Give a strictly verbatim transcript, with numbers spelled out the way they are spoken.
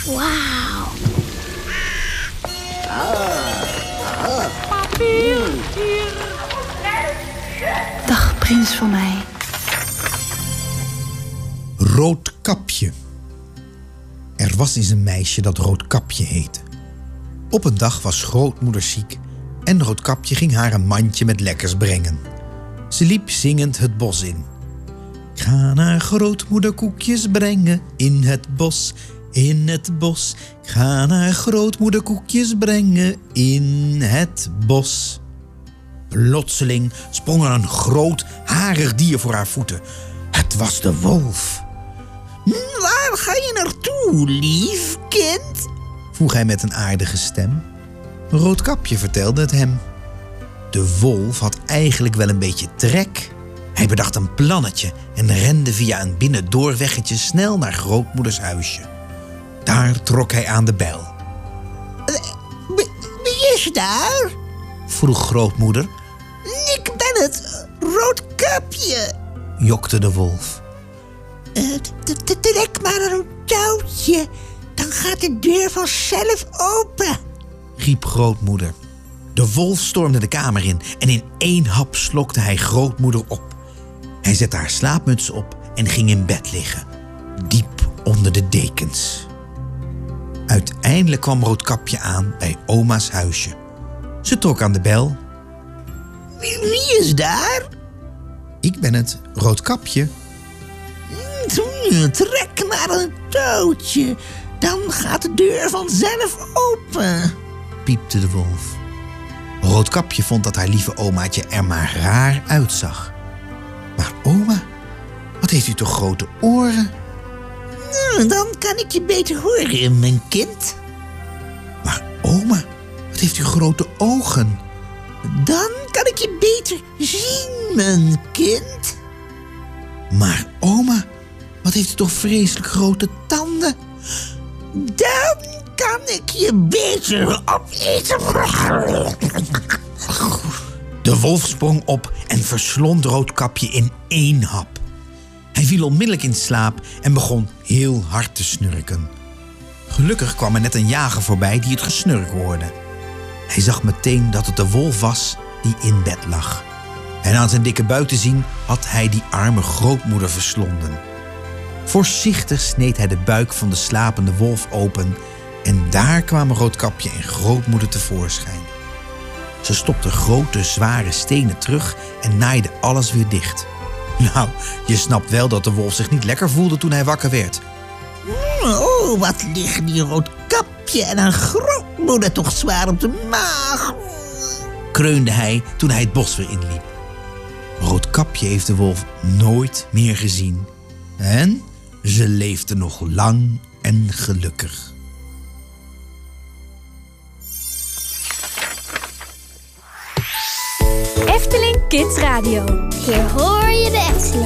Wauw. Dag, prins van mij. Roodkapje. Er was eens een meisje dat Roodkapje heette. Op een dag was grootmoeder ziek en Roodkapje ging haar een mandje met lekkers brengen. Ze liep zingend het bos in. Ik ga naar grootmoeder koekjes brengen in het bos, in het bos. Ik ga naar grootmoeder koekjes brengen in het bos. Plotseling sprong er een groot, harig dier voor haar voeten. Het was de wolf. Waar ga je naartoe, lief kind? Vroeg hij met een aardige stem. Roodkapje vertelde het hem. De wolf had eigenlijk wel een beetje trek. Hij bedacht een plannetje en rende via een binnendoorweggetje snel naar grootmoeders huisje. Daar trok hij aan de bel. Wie is daar? Vroeg grootmoeder. Ik ben het, Roodkapje. Jokte de wolf. Uh, trek maar een touwtje, dan gaat de deur vanzelf open, riep grootmoeder. De wolf stormde de kamer in en in één hap slokte hij grootmoeder op. Hij zette haar slaapmuts op en ging in bed liggen, diep onder de dekens. Uiteindelijk kwam Roodkapje aan bij oma's huisje. Ze trok aan de bel. Wie, wie is daar? Ik ben het, Roodkapje. Trek maar een touwtje, dan gaat de deur vanzelf open, piepte de wolf. Roodkapje vond dat haar lieve omaatje er maar raar uitzag. Maar oma, wat heeft u toch grote oren? Dan kan ik je beter horen, mijn kind. Maar oma, wat heeft u grote ogen? Dan kan ik je beter zien, mijn kind. Maar oma, wat heeft u toch vreselijk grote tanden? Dan kan ik je beter opeten. De wolf sprong op en verslond Roodkapje in één hap. Hij viel onmiddellijk in slaap en begon heel hard te snurken. Gelukkig kwam er net een jager voorbij die het gesnurk hoorde. Hij zag meteen dat het de wolf was die in bed lag. En aan zijn dikke buik te zien had hij die arme grootmoeder verslonden. Voorzichtig sneed hij de buik van de slapende wolf open en daar kwamen Roodkapje en grootmoeder tevoorschijn. Ze stopte grote, zware stenen terug en naaide alles weer dicht. Nou, je snapt wel dat de wolf zich niet lekker voelde toen hij wakker werd. Oh, wat liggen die Roodkapje en haar grootmoeder toch zwaar op de maag, kreunde hij toen hij het bos weer inliep. Roodkapje heeft de wolf nooit meer gezien. En ze leefde nog lang en gelukkig. Efteling Kids Radio. Hier hoor je de Efteling.